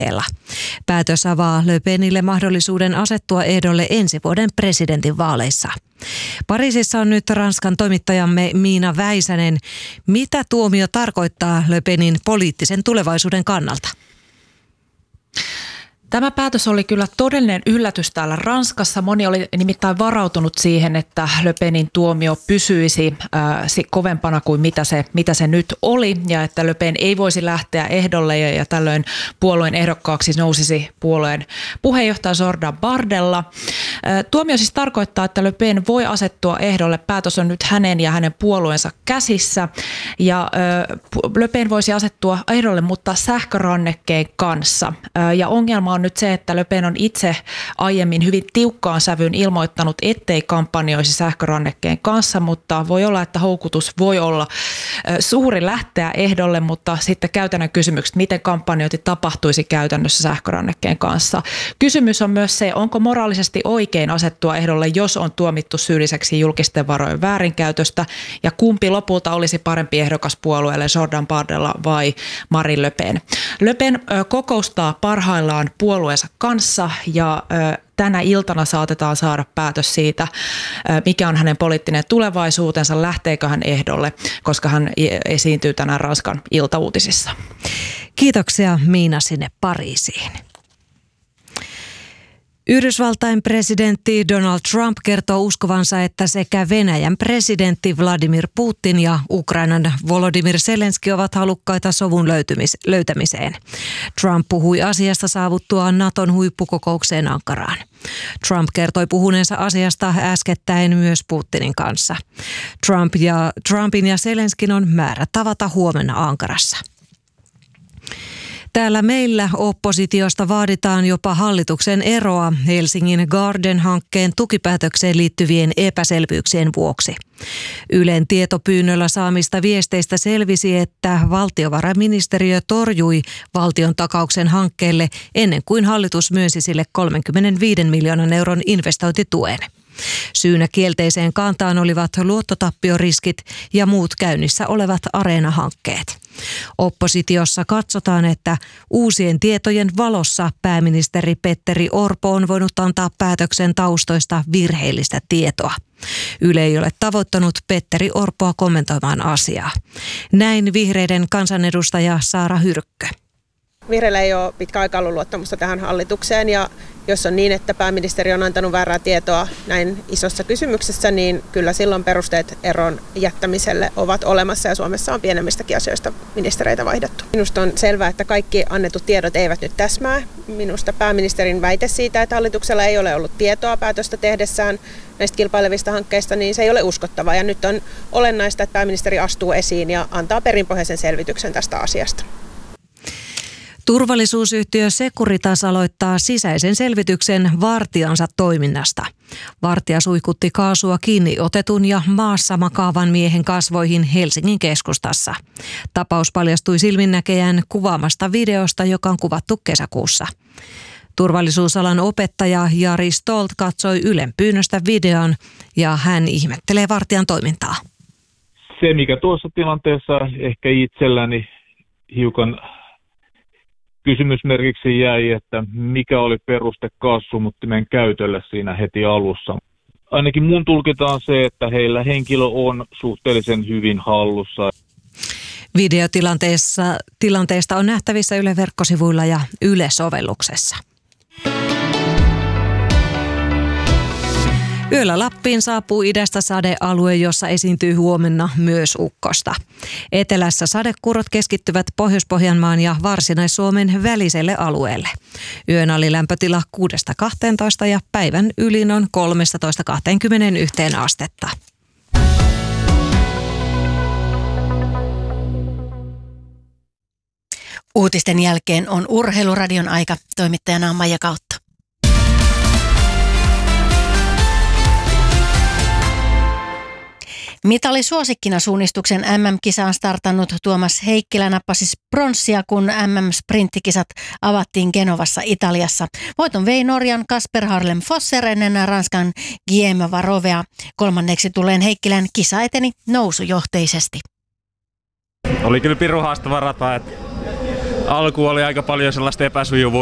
Päätös avaa Le Penille mahdollisuuden asettua ehdolle ensi vuoden presidentinvaaleissa. Pariisissa on nyt Ranskan toimittajamme Miina Väisänen. Mitä tuomio tarkoittaa Le Penin poliittisen tulevaisuuden kannalta? Tämä päätös oli kyllä todellinen yllätys täällä Ranskassa. Moni oli nimittäin varautunut siihen, että Le Penin tuomio pysyisi kovempana kuin mitä se nyt oli, ja että Le Pen ei voisi lähteä ehdolle ja tällöin puolueen ehdokkaaksi nousisi puolueen puheenjohtaja Jordan Bardella. Tuomio siis tarkoittaa, että Le Pen voi asettua ehdolle. Päätös on nyt hänen ja hänen puolueensa käsissä, ja Le Pen voisi asettua ehdolle, mutta sähkörannekkeen kanssa. Ja ongelma on nyt se, että Le Pen on itse aiemmin hyvin tiukkaan sävyyn ilmoittanut, ettei kampanjoisi sähkörannekkeen kanssa, mutta voi olla, että houkutus voi olla suuri lähteä ehdolle, mutta sitten käytännön kysymykset, miten kampanjointi tapahtuisi käytännössä sähkörannekkeen kanssa. Kysymys on myös se, onko moraalisesti oikein asettua ehdolle, jos on tuomittu syylliseksi julkisten varojen väärinkäytöstä, ja kumpi lopulta olisi parempi ehdokas puolueelle, Jordan Bardella vai Marine Le Pen. Le Pen kokoustaa parhaillaan puolueensa kanssa, ja tänä iltana saatetaan saada päätös siitä, mikä on hänen poliittinen tulevaisuutensa, lähteekö hän ehdolle, koska hän esiintyy tänään Ranskan iltauutisissa. Kiitoksia Miina sinne Pariisiin. Yhdysvaltain presidentti Donald Trump kertoo uskovansa, että sekä Venäjän presidentti Vladimir Putin ja Ukrainan Volodymyr Zelenski ovat halukkaita sovun löytämiseen. Trump puhui asiasta saavuttuaan Naton huippukokoukseen Ankaraan. Trump kertoi puhuneensa asiasta äskettäin myös Putinin kanssa. Trumpin ja Zelenskin on määrä tavata huomenna Ankarassa. Täällä meillä oppositiosta vaaditaan jopa hallituksen eroa Helsingin Garden-hankkeen tukipäätökseen liittyvien epäselvyyksien vuoksi. Ylen tietopyynnöllä saamista viesteistä selvisi, että valtiovarainministeriö torjui valtion takauksen hankkeelle ennen kuin hallitus myönsi sille 35 miljoonan euron investointituen. Syynä kielteiseen kantaan olivat luottotappioriskit ja muut käynnissä olevat Areena-hankkeet. Oppositiossa katsotaan, että uusien tietojen valossa pääministeri Petteri Orpo on voinut antaa päätöksen taustoista virheellistä tietoa. Yle ei ole tavoittanut Petteri Orpoa kommentoimaan asiaa. Näin vihreiden kansanedustaja Saara Hyrkkö. Vihreillä ei ole pitkä aika ollut luottamusta tähän hallitukseen, ja jos on niin, että pääministeri on antanut väärää tietoa näin isossa kysymyksessä, niin kyllä silloin perusteet eron jättämiselle ovat olemassa, ja Suomessa on pienemmistäkin asioista ministereitä vaihdettu. Minusta on selvää, että kaikki annetut tiedot eivät nyt täsmää. Minusta pääministerin väite siitä, että hallituksella ei ole ollut tietoa päätöstä tehdessään näistä kilpailevista hankkeista, niin se ei ole uskottava. Ja nyt on olennaista, että pääministeri astuu esiin ja antaa perinpohjaisen selvityksen tästä asiasta. Turvallisuusyhtiö Securitas aloittaa sisäisen selvityksen vartijansa toiminnasta. Vartija suihkutti kaasua kiinni otetun ja maassa makaavan miehen kasvoihin Helsingin keskustassa. Tapaus paljastui silminnäkijän kuvaamasta videosta, joka on kuvattu kesäkuussa. Turvallisuusalan opettaja Jari Stolt katsoi Ylen pyynnöstä videon ja hän ihmettelee vartijan toimintaa. Se, mikä tuossa tilanteessa ehkä itselläni hiukan kysymysmerkiksi jäi, että mikä oli peruste kaasumuttimen käytölle siinä heti alussa. Ainakin mun tulkitaan se, että heillä henkilö on suhteellisen hyvin hallussa. Videotilanteesta on nähtävissä Ylen verkkosivuilla ja Yle-sovelluksessa. Yöllä Lappiin saapuu idästä sadealue, jossa esiintyy huomenna myös ukkosta. Etelässä sadekurot keskittyvät Pohjois-Pohjanmaan ja Varsinais-Suomen väliselle alueelle. Yön alilämpötila 6-12 ja päivän ylin on 13-21 astetta. Uutisten jälkeen on Urheiluradion aika. Toimittajana on Maija Kautto. Mitalisuosikkina suunnistuksen MM-kisaan startannut Tuomas Heikkilä nappasi pronssia, kun MM-sprinttikisat avattiin Genovassa Italiassa. Voiton vei Norjan Kasper Harlem Fosser ennen Ranskan Guillaume Varovea. Kolmanneksi tulleen Heikkilän kisa eteni nousujohteisesti. Oli kyllä pirun haastava rata. alku oli aika paljon sellaista epäsujuvuutta.